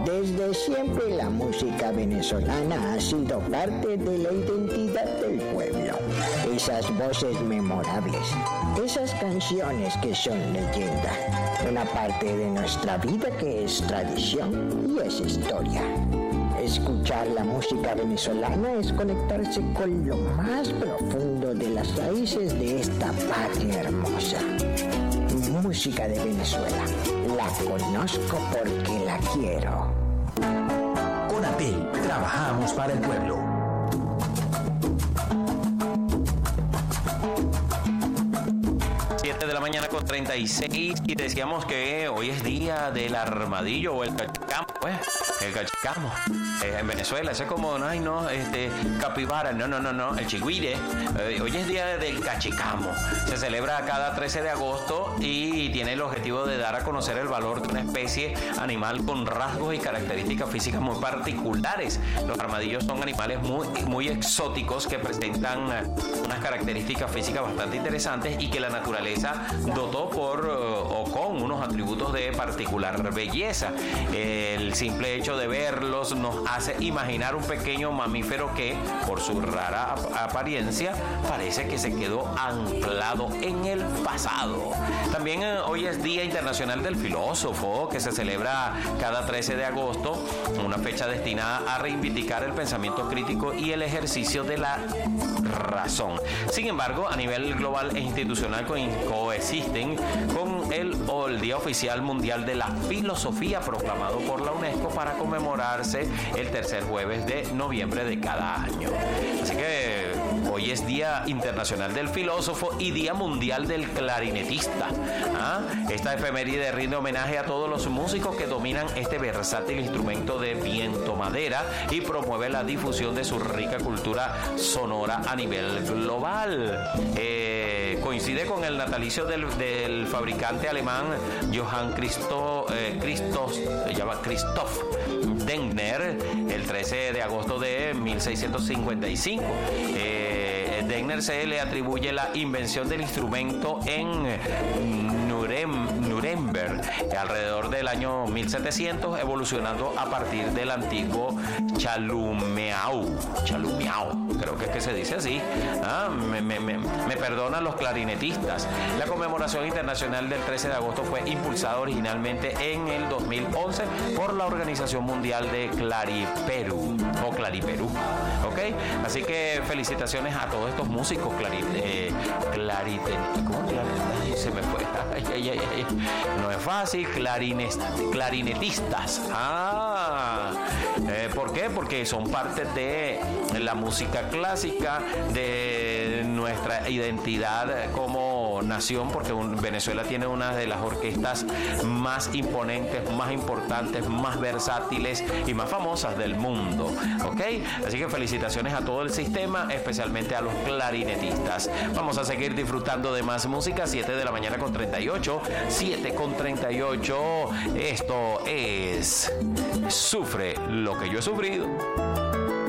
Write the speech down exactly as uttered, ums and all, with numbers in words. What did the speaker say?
Desde siempre la música venezolana ha sido parte de la identidad del pueblo. Esas voces memorables, esas canciones que son leyenda, una parte de nuestra vida que es tradición y es historia. Escuchar la música venezolana es conectarse con lo más profundo de las raíces de esta patria hermosa. Música de Venezuela. La conozco porque la quiero. Conatel, trabajamos para el pueblo. siete de la mañana con treinta y seis y decíamos que hoy es día del armadillo o el cachicamo, pues, el cachicamo. Eh, en Venezuela, ese es como, ay no, este, capibara, no, no, no, no, el chigüire. Eh, hoy es día del cachicamo. Se celebra cada trece de agosto y tiene el objetivo de dar a conocer el valor de una especie animal con rasgos y características físicas muy particulares. Los armadillos son animales muy, muy exóticos que presentan unas características físicas bastante interesantes y que la naturaleza dotó por o con unos atributos de particular belleza. El simple hecho de verlos nos hace imaginar un pequeño mamífero que, por su rara apariencia, parece que se quedó anclado en el pasado. También eh, hoy es Día Internacional del Filósofo, que se celebra cada trece de agosto, una fecha destinada a reivindicar el pensamiento crítico y el ejercicio de la razón. Sin embargo, a nivel global e institucional co- coexisten con el, o el Día Oficial Mundial de la Filosofía, proclamado por la UNESCO para conmemorarse el tercer jueves de noviembre de cada año. Así que hoy es Día Internacional del Filósofo y Día Mundial del Clarinetista. ¿Ah? Esta efeméride rinde homenaje a todos los músicos que dominan este versátil instrumento de viento madera y promueve la difusión de su rica cultura sonora a nivel global. Eh, coincide con el natalicio del, del fabricante alemán Johann Christo, eh, Christos, se llama Christoph Degner, el trece de agosto de mil seiscientos cincuenta y cinco. Eh, Degner se le atribuye la invención del instrumento en Nurem, Nuremberg alrededor del año mil setecientos, evolucionando a partir del antiguo chalumeau. Chalumeau, creo que es que se dice así. Ah, me, me, me, me perdonan los clarinetistas. La conmemoración internacional del trece de agosto fue impulsada originalmente en el dos mil once por la Organización Mundial de Clariperú o Clariperú. ¿Ok? Así que felicitaciones a todos estos músicos clari, eh, clarite, ¿cómo? Ay, se me fue. Ay, ay, ay, ay. No es fácil. Clarines, clarinetistas. Ah, eh, ¿por qué? Porque son parte de la música clásica, de nuestra identidad como nación, porque un, Venezuela tiene una de las orquestas más imponentes, más importantes, más versátiles y más famosas del mundo. ¿Ok? Así que felicitaciones a todo el sistema, especialmente a los clarinetistas. Vamos a seguir disfrutando de más música. siete de la mañana con treinta y ocho. siete con treinta y ocho. Esto es Sufre lo que yo he sufrido.